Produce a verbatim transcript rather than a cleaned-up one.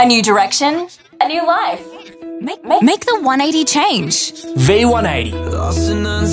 new direction, a new life. Make, make, make the one eighty change. V one eighty.